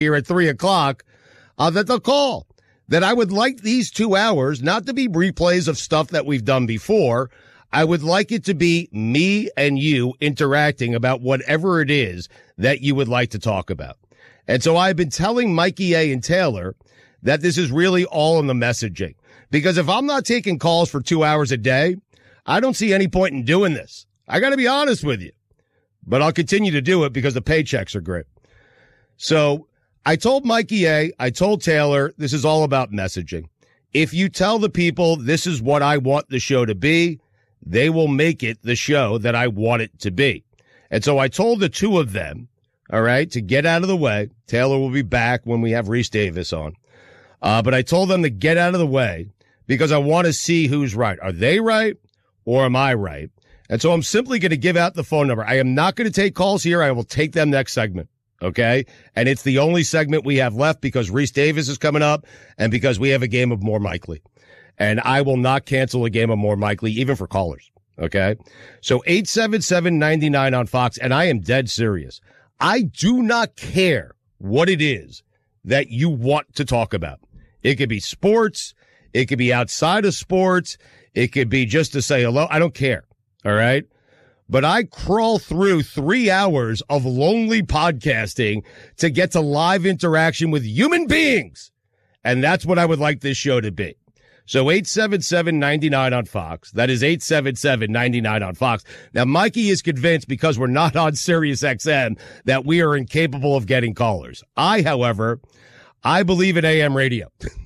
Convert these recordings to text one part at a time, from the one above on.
here at 3 o'clock that they'll call. That I would like these 2 hours not to be replays of stuff that we've done before. I would like it to be me and you interacting about whatever it is that you would like to talk about. And so I've been telling Mikey A. and Taylor that this is really all in the messaging. Because if I'm not taking calls for 2 hours a day, I don't see any point in doing this. I got to be honest with you. But I'll continue to do it because the paychecks are great. So I told Mikey A., I told Taylor, this is all about messaging. If you tell the people this is what I want the show to be, they will make it the show that I want it to be. And so I told the two of them, all right, to get out of the way. Taylor will be back when we have Reese Davis on. But I told them to get out of the way because I want to see who's right. Are they right or am I right? And so I'm simply going to give out the phone number. I am not going to take calls here. I will take them next segment. Okay. And it's the only segment we have left because Reese Davis is coming up and because we have a game of More Mikely. And I will not cancel a game of More Mikely, even for callers. Okay. So 877-99 on Fox. And I am dead serious. I do not care what it is that you want to talk about. It could be sports. It could be outside of sports. It could be just to say hello. I don't care. All right. But I crawl through 3 hours of lonely podcasting to get to live interaction with human beings. And that's what I would like this show to be. So 877-99 on Fox. That is 877-99 on Fox. Now, Mikey is convinced because we're not on Sirius XM that we are incapable of getting callers. However, I believe in AM radio.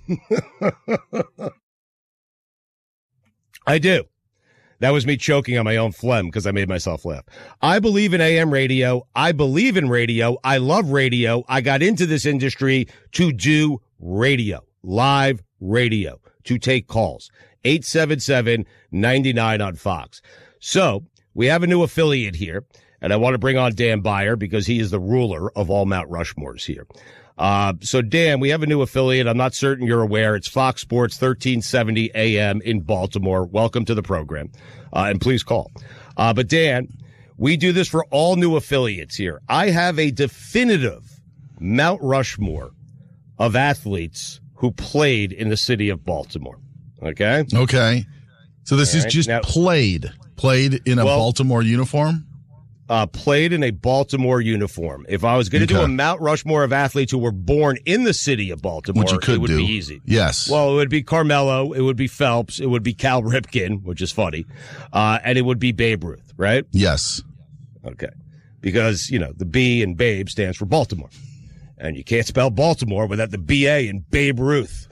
I do. That was me choking on my own phlegm because I made myself laugh. I believe in AM radio. I believe in radio. I love radio. I got into this industry to do radio, live radio, to take calls. 877-99 on Fox. So we have a new affiliate here, and I want to bring on Dan Beyer because he is the ruler of all Mount Rushmores here. So Dan, we have a new affiliate. I'm not certain you're aware. It's Fox Sports 1370 AM in Baltimore. Welcome to the program. And please call. But Dan, we do this for all new affiliates here. I have a definitive Mount Rushmore of athletes who played in the city of Baltimore. Okay. Okay. So this is just now, played in a Baltimore uniform? Played in a Baltimore uniform. If I was going to do a Mount Rushmore of athletes who were born in the city of Baltimore, it would be easy. Yes. Well, it would be Carmelo, it would be Phelps, it would be Cal Ripken, which is funny, and it would be Babe Ruth, right? Yes. Okay. Because, you know, the B in Babe stands for Baltimore. And you can't spell Baltimore without the B-A in Babe Ruth.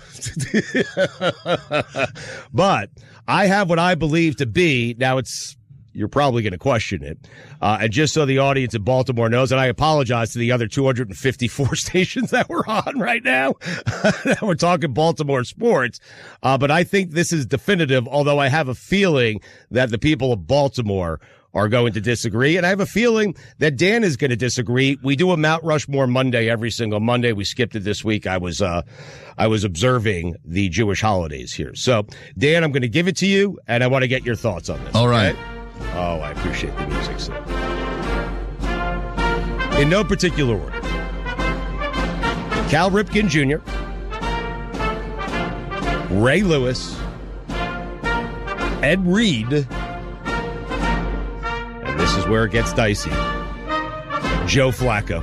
But I have what I believe to be, now you're probably going to question it. And just so the audience in Baltimore knows, and I apologize to the other 254 stations that we're on right now. We're talking Baltimore sports. But I think this is definitive, although I have a feeling that the people of Baltimore are going to disagree. And I have a feeling that Dan is going to disagree. We do a Mount Rushmore Monday every single Monday. We skipped it this week. I was observing the Jewish holidays here. So, Dan, I'm going to give it to you, and I want to get your thoughts on this. All right. Okay? Oh, I appreciate the music, sir. In no particular order. Cal Ripken Jr., Ray Lewis, Ed Reed, and this is where it gets dicey, Joe Flacco.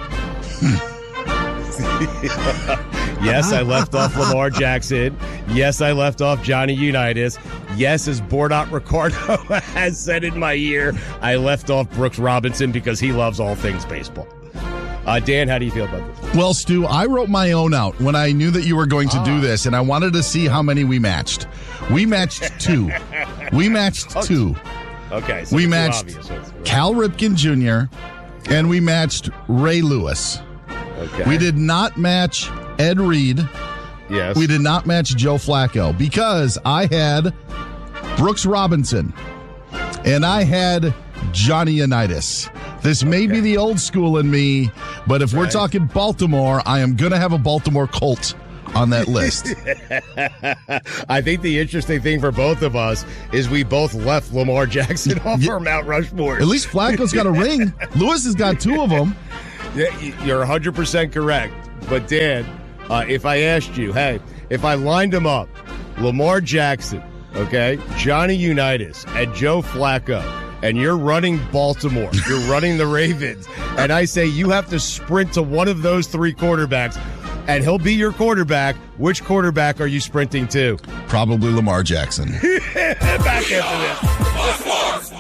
Yes, I left off Lamar Jackson. Yes, I left off Johnny Unitas. Yes, as Bordot Ricardo has said in my ear, I left off Brooks Robinson because he loves all things baseball. Dan, how do you feel about this? Well, Stu, I wrote my own out when I knew that you were going to do this, and I wanted to see how many we matched. We matched two. Two. Okay. So we matched Cal Ripken Jr., and we matched Ray Lewis. Okay. We did not match Ed Reed. Yes. We did not match Joe Flacco because I had Brooks Robinson and I had Johnny Unitas. This may be the old school in me, but if we're talking Baltimore, I am going to have a Baltimore Colt on that list. I think the interesting thing for both of us is we both left Lamar Jackson off our Mount Rushmore. At least Flacco's got a ring. Lewis has got two of them. Yeah, you're 100% correct. But Dan, if I asked you, hey, if I lined them up, Lamar Jackson, okay, Johnny Unitas, and Joe Flacco, and you're running Baltimore, you're running the Ravens, and I say you have to sprint to one of those three quarterbacks, and he'll be your quarterback, which quarterback are you sprinting to? Probably Lamar Jackson. Back after this.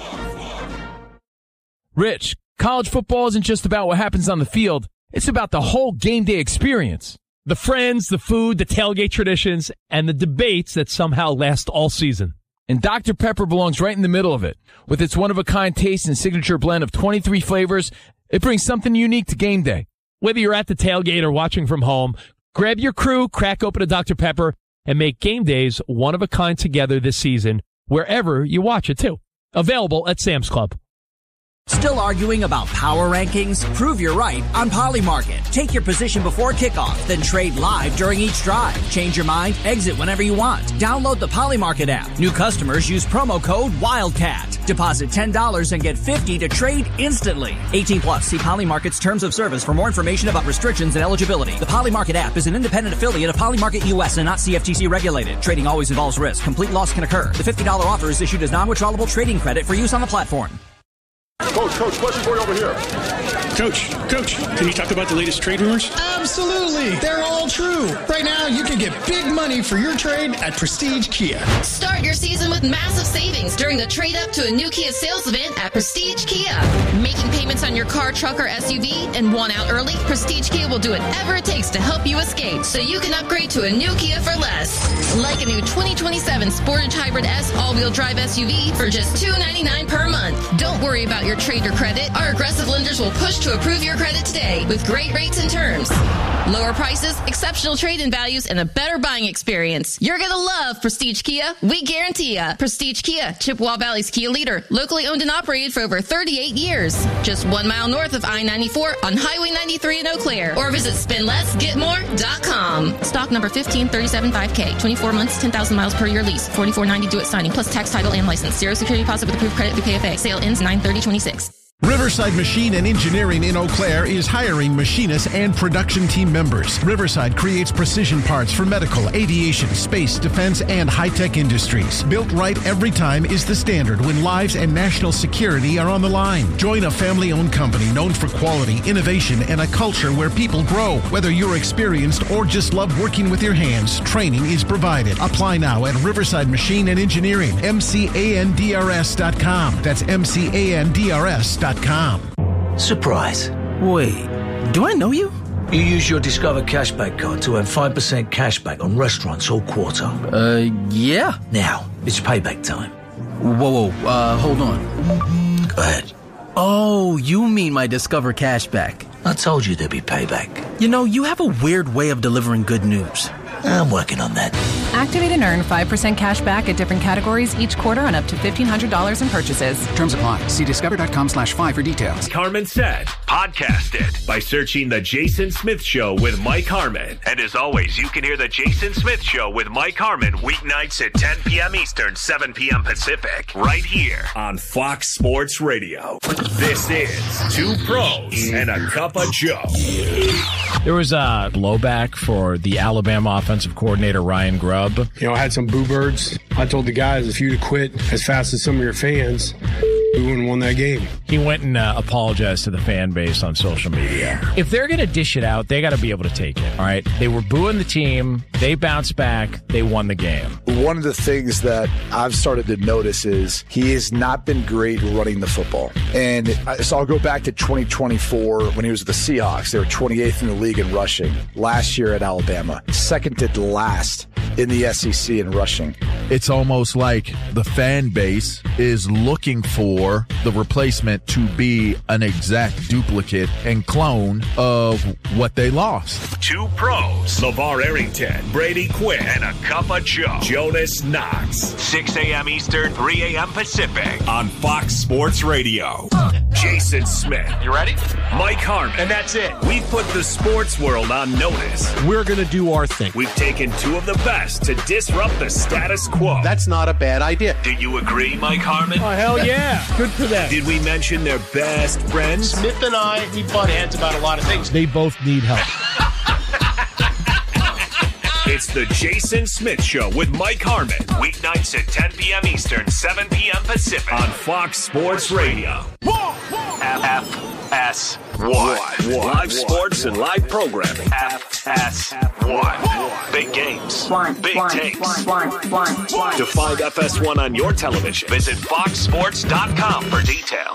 Rich, college football isn't just about what happens on the field. It's about the whole game day experience. The friends, the food, the tailgate traditions, and the debates that somehow last all season. And Dr. Pepper belongs right in the middle of it. With its one-of-a-kind taste and signature blend of 23 flavors, it brings something unique to game day. Whether you're at the tailgate or watching from home, grab your crew, crack open a Dr. Pepper, and make game days one-of-a-kind together this season, wherever you watch it, too. Available at Sam's Club. Still arguing about power rankings? Prove you're right on Polymarket. Take your position before kickoff, then trade live during each drive. Change your mind, exit whenever you want. Download the Polymarket app. New customers use promo code WILDCAT. Deposit $10 and get $50 to trade instantly. 18 plus. See Polymarket's terms of service for more information about restrictions and eligibility. The Polymarket app is an independent affiliate of Polymarket US and not CFTC regulated. Trading always involves risk. Complete loss can occur. The $50 offer is issued as non-withdrawable trading credit for use on the platform. Coach, question for you over here. Coach, can you talk about the latest trade rumors? Absolutely. They're all true. Right now, you can get big money for your trade at Prestige Kia. Start your season with massive savings during the trade up to a new Kia sales event at Prestige Kia. Making payments on your car, truck, or SUV and want out early? Prestige Kia will do whatever it takes to help you escape so you can upgrade to a new Kia for less. Like a new 2027 Sportage Hybrid S all-wheel drive SUV for just $299 per month. Don't worry about your trade or credit. Our aggressive lenders will push to approve your credit today with great rates and terms. Lower prices, exceptional trade-in values, and a better buying experience. You're going to love Prestige Kia. We guarantee ya. Prestige Kia, Chippewa Valley's Kia leader. Locally owned and operated for over 38 years. Just 1 mile north of I-94 on Highway 93 in Eau Claire. Or visit spendlessgetmore.com. Stock number 15375K. 24 months, 10,000 miles per year lease. $44.90 due at signing, plus tax, title, and license. Zero security deposit with approved credit through KFA. Sale ends 9/30/26. Riverside Machine and Engineering in Eau Claire is hiring machinists and production team members. Riverside creates precision parts for medical, aviation, space, defense, and high-tech industries. Built right every time is the standard when lives and national security are on the line. Join a family-owned company known for quality, innovation, and a culture where people grow. Whether you're experienced or just love working with your hands, training is provided. Apply now at Riverside Machine and Engineering, MCANDRS.com. That's MCANDRS.com. Surprise. Wait, do I know you? You use your Discover Cashback card to earn 5% cashback on restaurants all quarter. Yeah. Now, it's payback time. Whoa, hold on. Go ahead. Oh, you mean my Discover Cashback. I told you there'd be payback. You know, you have a weird way of delivering good news. I'm working on that. Activate and earn 5% cash back at different categories each quarter on up to $1,500 in purchases. Terms apply. See discover.com/5 for details. Carmen Said, podcasted by searching The Jason Smith Show with Mike Harmon. And as always, you can hear The Jason Smith Show with Mike Harmon weeknights at 10 p.m. Eastern, 7 p.m. Pacific, right here on Fox Sports Radio. This is Two Pros and a Cup of Joe. There was a blowback for the Alabama offensive coordinator, Ryan Grubb. You know, I had some boo birds. I told the guys, if you'd have quit as fast as some of your fans, we wouldn't have won that game. He went and apologized to the fan base on social media. If they're going to dish it out, they got to be able to take it, all right? They were booing the team. They bounced back. They won the game. One of the things that I've started to notice is he has not been great running the football. And so I'll go back to 2024 when he was with the Seahawks. They were 28th in the league in rushing. Last year at Alabama, second to last in the SEC in rushing. It's almost like the fan base is looking for the replacement to be an exact duplicate and clone of what they lost. Two Pros, LeVar Arrington, Brady Quinn, and a Cup of Joe, Jonas Knox. 6 a.m. Eastern, 3 a.m. Pacific on Fox Sports Radio. Jason Smith. You ready? Mike Harmon. And that's it. We've put the sports world on notice. We're going to do our thing. We've taken two of the best to disrupt the status quo. That's not a bad idea. Do you agree, Mike Harmon? Oh, hell yeah. Good for them. Did we mention their best friends? Smith and I, we butt heads about a lot of things. They both need help. the Jason Smith Show with Mike Harmon. Weeknights at 10 p.m. Eastern, 7 p.m. Pacific on Fox Sports Radio. FS1. Live sports and live programming. FS1. Big games. Big takes. To find FS1 on your television, visit foxsports.com for details.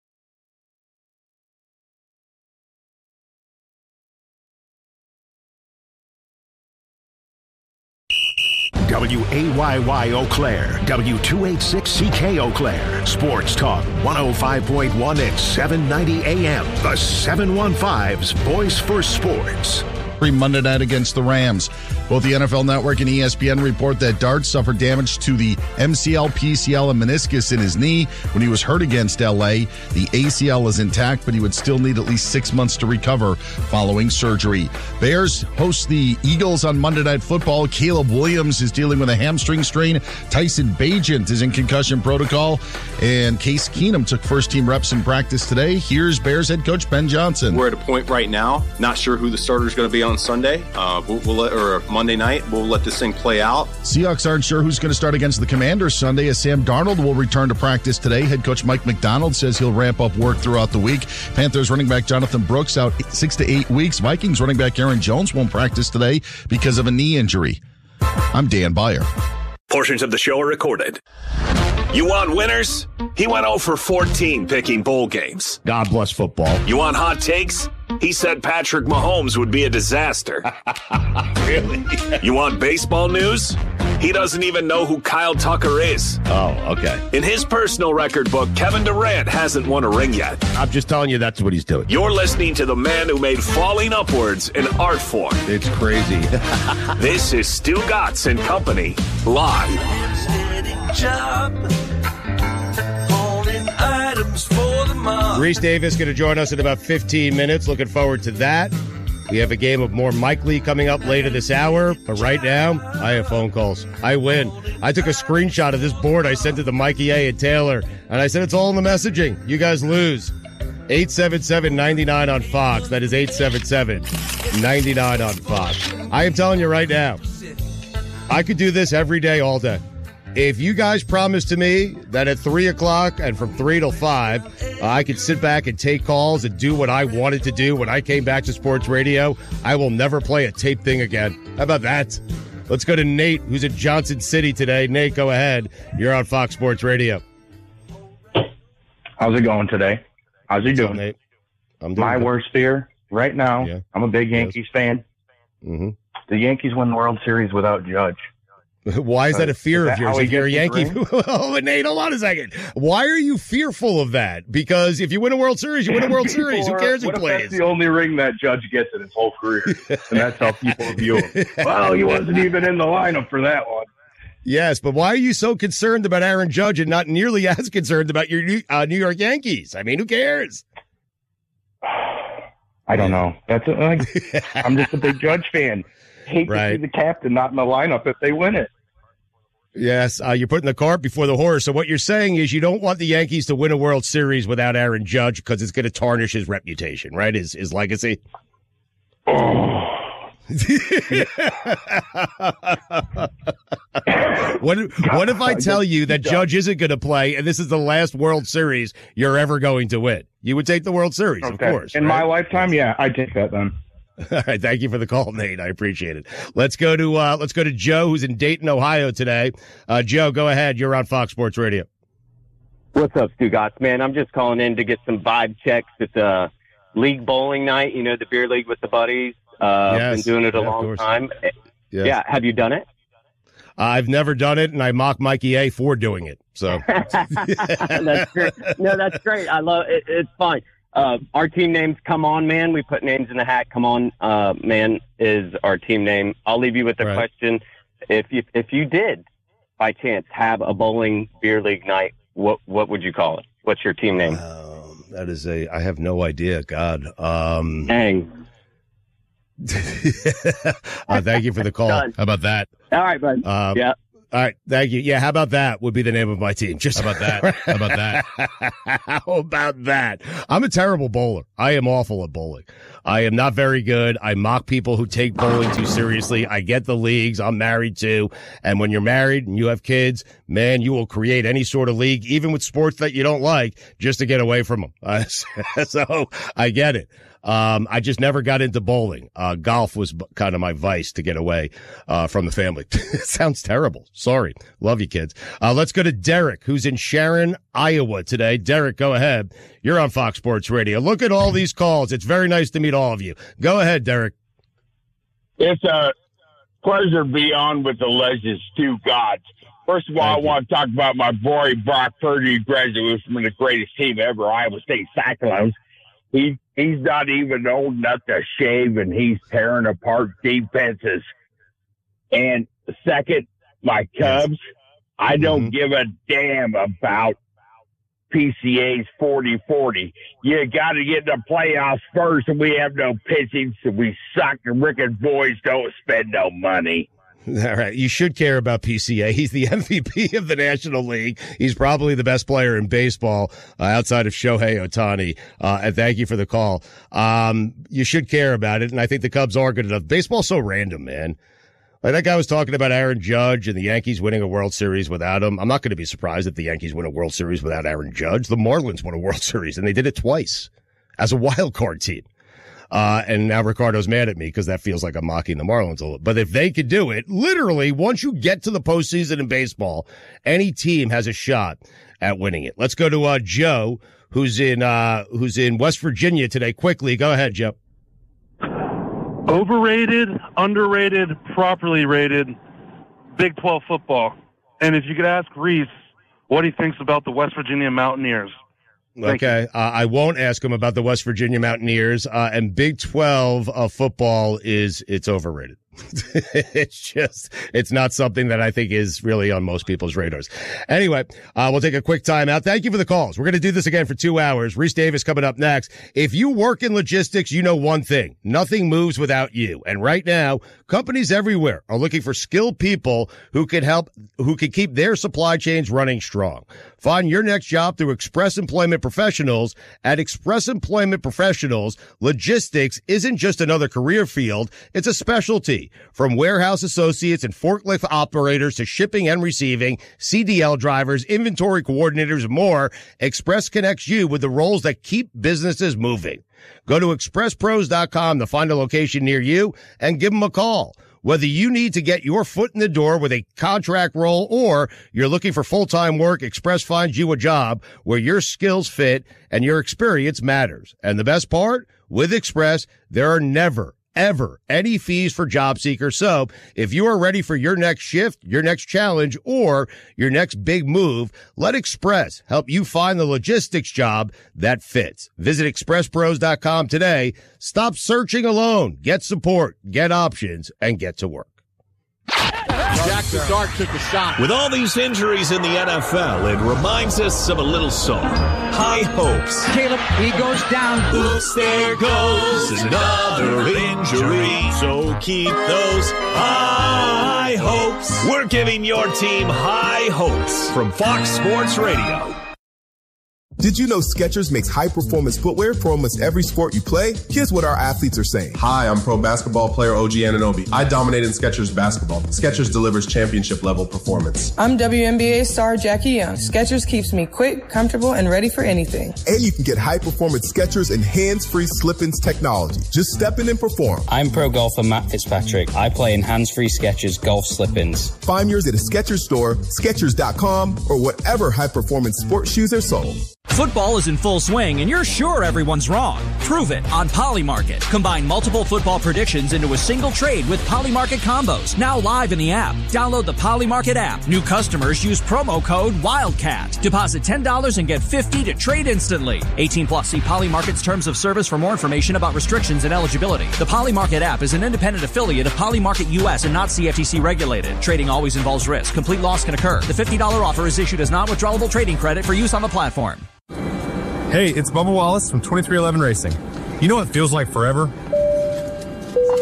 WAYY Eau Claire, W286CK Eau Claire, Sports Talk 105.1 at 790 AM. The 715's Voice for Sports. Monday night against the Rams. Both the NFL Network and ESPN report that Dart suffered damage to the MCL, PCL, and meniscus in his knee when he was hurt against LA. The ACL is intact, but he would still need at least 6 months to recover following surgery. Bears host the Eagles on Monday Night Football. Caleb Williams is dealing with a hamstring strain. Tyson Bagent is in concussion protocol. And Case Keenum took first-team reps in practice today. Here's Bears head coach Ben Johnson. We're at a point right now, not sure who the starter is going to be on Sunday, or Monday night. We'll let this thing play out. Seahawks aren't sure who's going to start against the Commanders Sunday, as Sam Darnold will return to practice today. Head coach Mike McDonald says he'll ramp up work throughout the week. Panthers running back Jonathan Brooks out 6 to 8 weeks. Vikings running back Aaron Jones won't practice today because of a knee injury. I'm Dan Beyer. Portions of the show are recorded. You want winners? He went 0 for 14 picking bowl games. God bless football. You want hot takes? He said Patrick Mahomes would be a disaster. Really? You want baseball news? He doesn't even know who Kyle Tucker is. Oh, okay. In his personal record book, Kevin Durant hasn't won a ring yet. I'm just telling you that's what he's doing. You're listening to the man who made falling upwards an art form. It's crazy. This is Stu Gatz and Company, live. Reese Davis going to join us in about 15 minutes. Looking forward to that. We have a game of more Mike Lee coming up later this hour. But right now, I have phone calls. I win. I took a screenshot of this board. I sent it to Mikey A. and Taylor. And I said, it's all in the messaging. You guys lose. 877-99 on Fox. That is 877-99 on Fox. I am telling you right now, I could do this every day, all day. If you guys promise to me that at 3 o'clock and from 3 till 5, I could sit back and take calls and do what I wanted to do when I came back to sports radio, I will never play a tape thing again. How about that? Let's go to Nate, who's in Johnson City today. Nate, go ahead. You're on Fox Sports Radio. How's it going today? How's he doing? Nate? I'm doing My good. worst fear right now, I'm a big Yankees fan. Mm-hmm. The Yankees win the World Series without Judge. Why is that a fear of yours? If you're a Yankee, oh, Nate, hold on a second. Why are you fearful of that? Because if you win a World Series, you win a World Series. Who cares who plays? That's the only ring that Judge gets in his whole career, and that's how people view him. Well, he wasn't even in the lineup for that one. Yes, but why are you so concerned about Aaron Judge and not nearly as concerned about your New York Yankees? I mean, who cares? I don't know. I'm just a big Judge fan. Hate to see the captain not in the lineup if they win it. Yes, you're putting the cart before the horse. So what you're saying is you don't want the Yankees to win a World Series without Aaron Judge because it's going to tarnish his reputation, right? His legacy. What if I tell you that Judge isn't going to play and this is the last World Series you're ever going to win? You would take the World Series, of course. In my lifetime, yeah, I'd take that then. All right, thank you for the call, Nate. I appreciate it. Let's go to Joe, who's in Dayton, Ohio today. Joe, go ahead. You're on Fox Sports Radio. What's up, Stu Gatz? Man, I'm just calling in to get some vibe checks. It's a league bowling night, the beer league with the buddies. Been doing it a long time. Yes. Yeah, have you done it? I've never done it, and I mock Mikey A. for doing it. So That's great. No, that's great. I love it. It's fun. Our team name's Come On Man. We put names in the hat. Come On Man is our team name. I'll leave you with the question. If you did, by chance, have a bowling beer league night, what would you call it? What's your team name? I have no idea. God. Dang. Thank you for the call. Done. How about that? All right, bud. Yeah. All right. Thank you. Yeah. How about that would be the name of my team. How about that? How about that? How about that? I'm a terrible bowler. I am awful at bowling. I am not very good. I mock people who take bowling too seriously. I get the leagues. I'm married too. And when you're married and you have kids, man, you will create any sort of league, even with sports that you don't like, just to get away from them. So I get it. I just never got into bowling. Golf was kind of my vice to get away, from the family. It sounds terrible. Sorry. Love you, kids. Let's go to Derek, who's in Sharon, Iowa today. Derek, go ahead. You're on Fox Sports Radio. Look at all these calls. It's very nice to meet all of you. Go ahead, Derek. It's a pleasure to be on with the Legends 2 Gods. First of all, I want to talk about my boy, Brock Purdy, graduated from the greatest team ever, Iowa State Cyclones. He's not even old enough to shave, and he's tearing apart defenses. And second, my Cubs, I don't give a damn about PCA's 40-40. You got to get in the playoffs first, and we have no pitching, so we suck, and Rick and boys don't spend no money. All right. You should care about PCA. He's the MVP of the National League. He's probably the best player in baseball outside of Shohei Ohtani. And thank you for the call. You should care about it. And I think the Cubs are good enough. Baseball's so random, man. Like that guy was talking about Aaron Judge and the Yankees winning a World Series without him. I'm not going to be surprised if the Yankees win a World Series without Aaron Judge. The Marlins won a World Series, and they did it twice as a wild card team. And now Ricardo's mad at me because that feels like I'm mocking the Marlins a little. But if they could do it, literally, once you get to the postseason in baseball, any team has a shot at winning it. Let's go to Joe, who's in West Virginia today. Quickly, go ahead, Joe. Overrated, underrated, properly rated, Big 12 football. And if you could ask Reese what he thinks about the West Virginia Mountaineers. Okay. I won't ask him about the West Virginia Mountaineers. And Big 12 football it's overrated. It's not something that I think is really on most people's radars. Anyway, we'll take a quick time out. Thank you for the calls. We're going to do this again for 2 hours. Reese Davis coming up next. If you work in logistics, you know one thing. Nothing moves without you. And right now, companies everywhere are looking for skilled people who can keep their supply chains running strong. Find your next job through Express Employment Professionals. At Express Employment Professionals, logistics isn't just another career field, it's a specialty. From warehouse associates and forklift operators to shipping and receiving, CDL drivers, inventory coordinators, and more, Express connects you with the roles that keep businesses moving. Go to expresspros.com to find a location near you and give them a call. Whether you need to get your foot in the door with a contract role or you're looking for full-time work, Express finds you a job where your skills fit and your experience matters. And the best part? With Express, there are never any fees for job seekers. So if you are ready for your next shift, your next challenge, or your next big move, let Express help you find the logistics job that fits. Visit expresspros.com today. Stop searching alone. Get support, get options, and get to work. Jack the Dart took a shot. With all these injuries in the NFL, it reminds us of a little song. High hopes. Caleb, he goes down. Oops, there goes another injury. So keep those high hopes. We're giving your team high hopes from Fox Sports Radio. Did you know Skechers makes high-performance footwear for almost every sport you play? Here's what our athletes are saying. Hi, I'm pro basketball player OG Anunoby. I dominate in Skechers basketball. Skechers delivers championship-level performance. I'm WNBA star Jackie Young. Skechers keeps me quick, comfortable, and ready for anything. And you can get high-performance Skechers and hands-free slip-ins technology. Just step in and perform. I'm pro golfer Matt Fitzpatrick. I play in hands-free Skechers golf slip-ins. Find yours at a Skechers store, Skechers.com, or whatever high-performance sports shoes are sold. Football is in full swing, and you're sure everyone's wrong. Prove it on Polymarket. Combine multiple football predictions into a single trade with Polymarket combos. Now live in the app. Download the Polymarket app. New customers use promo code WILDCAT. Deposit $10 and get $50 to trade instantly. 18 plus. See Polymarket's terms of service for more information about restrictions and eligibility. The Polymarket app is an independent affiliate of Polymarket US and not CFTC regulated. Trading always involves risk. Complete loss can occur. The $50 offer is issued as non-withdrawable trading credit for use on the platform. Hey, it's Bubba Wallace from 2311 Racing. You know what feels like forever?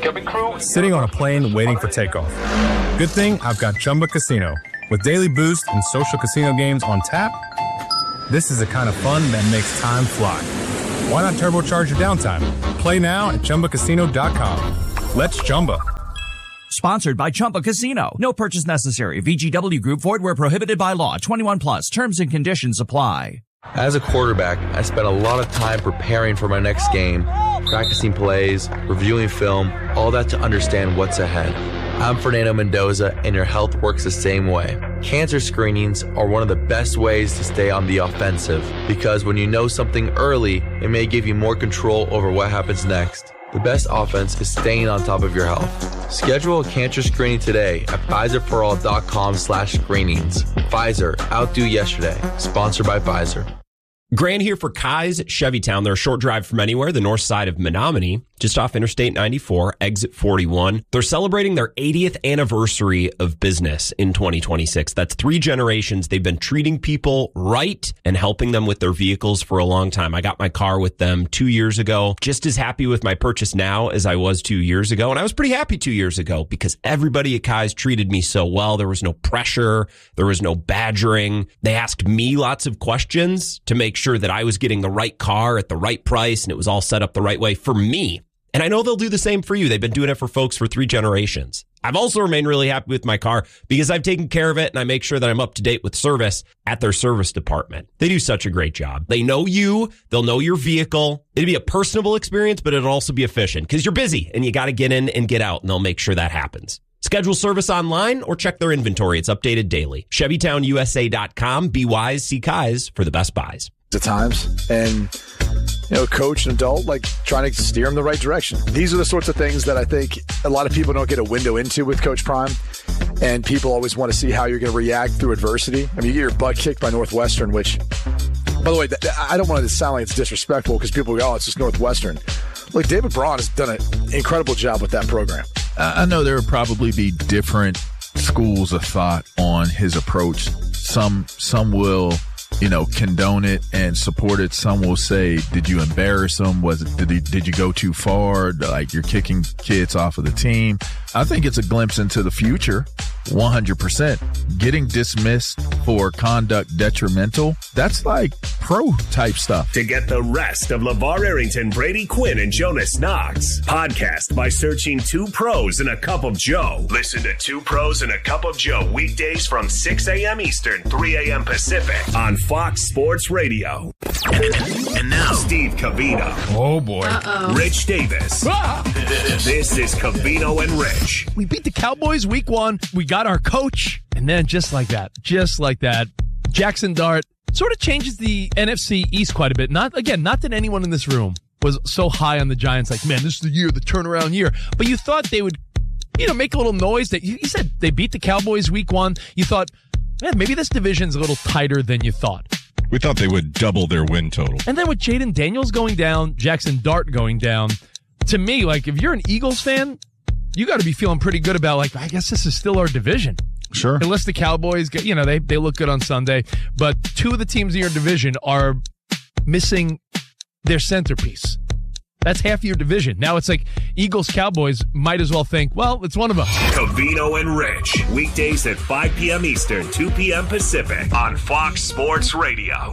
cabin crew. Sitting on a plane waiting for takeoff. Good thing I've got Chumba Casino. With daily boost and social casino games on tap, this is the kind of fun that makes time fly. Why not turbocharge your downtime? Play now at ChumbaCasino.com. Let's Chumba. Sponsored by Chumba Casino. No purchase necessary. VGW Group. Void where prohibited by law. 21 plus. Terms and conditions apply. As a quarterback, I spent a lot of time preparing for my next game, practicing plays, reviewing film, all that to understand what's ahead. I'm Fernando Mendoza, and your health works the same way. Cancer screenings are one of the best ways to stay on the offensive, because when you know something early, it may give you more control over what happens next. The best offense is staying on top of your health. Schedule a cancer screening today at PfizerForAll.com/screenings. Pfizer, outdo yesterday. Sponsored by Pfizer. Grant here for Kai's Chevytown. They're a short drive from anywhere, the north side of Menominee, just off Interstate 94, exit 41. They're celebrating their 80th anniversary of business in 2026. That's 3 generations. They've been treating people right and helping them with their vehicles for a long time. I got my car with them 2 years ago. Just as happy with my purchase now as I was 2 years ago. And I was pretty happy 2 years ago because everybody at Kai's treated me so well. There was no pressure. There was no badgering. They asked me lots of questions to make sure that I was getting the right car at the right price and it was all set up the right way for me. And I know they'll do the same for you. They've been doing it for folks for 3 generations. I've also remained really happy with my car because I've taken care of it and I make sure that I'm up to date with service at their service department. They do such a great job. They know you. They'll know your vehicle. It'll be a personable experience, but it'll also be efficient because you're busy and you got to get in and get out, and they'll make sure that happens. Schedule service online or check their inventory. It's updated daily. ChevytownUSA.com. Be wise. See Kai's for the best buys. At times, and coach and adult, like trying to steer them the right direction. These are the sorts of things that I think a lot of people don't get a window into with Coach Prime, and people always want to see how you're going to react through adversity. I mean, you get your butt kicked by Northwestern, which, by the way, I don't want it to sound like it's disrespectful because people go, "Oh, it's just Northwestern." Look, David Braun has done an incredible job with that program. I know there will probably be different schools of thought on his approach. Some will condone it and support it. Some will say, did you embarrass them? Did you go too far? Like, you're kicking kids off of the team. I think it's a glimpse into the future. 100%. Getting dismissed for conduct detrimental, that's like pro type stuff. To get the rest of LeVar Arrington, Brady Quinn, and Jonas Knox, podcast by searching 2 Pros and a Cup of Joe. Listen to 2 Pros and a Cup of Joe weekdays from 6 a.m. Eastern, 3 a.m. Pacific on Fox Sports Radio. And now, Steve Covino. Oh, boy. Rich Davis. This is Covino and Rich. We beat the Cowboys week 1. We got our coach. And then just like that, Jackson Dart sort of changes the NFC East quite a bit. Not that anyone in this room was so high on the Giants, like, man, this is the year, the turnaround year. But you thought they would, make a little noise. That you said they beat the Cowboys week 1. You thought, man, maybe this division's a little tighter than you thought. We thought they would double their win total. And then with Jaden Daniels going down, Jackson Dart going down, to me, like, if you're an Eagles fan, you got to be feeling pretty good about, like, I guess this is still our division. Sure. Unless the Cowboys get, they look good on Sunday. But 2 of the teams in your division are missing their centerpiece. That's half your division. Now it's like Eagles, Cowboys might as well think, well, it's one of us. Covino and Rich. Weekdays at 5 p.m. Eastern, 2 p.m. Pacific on Fox Sports Radio.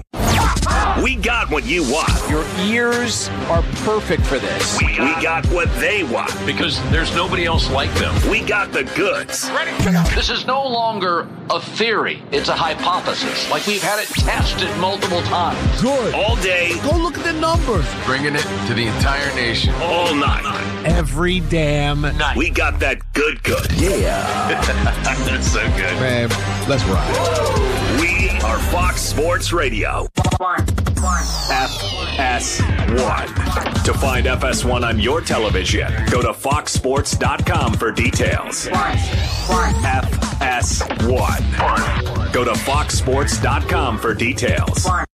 We got what you want. Your ears are perfect for this. We got what they want. Because there's nobody else like them. We got the goods. This is no longer a theory. It's a hypothesis. Like, we've had it tested multiple times. Good. All day. Go look at the numbers. Bringing it to the entire nation. All night. Every damn night. We got that good. Yeah. That's so good. Man, let's ride. We are Fox Sports Radio. FS1. To find FS1 on your television, go to foxsports.com for details. FS1. Go to foxsports.com for details.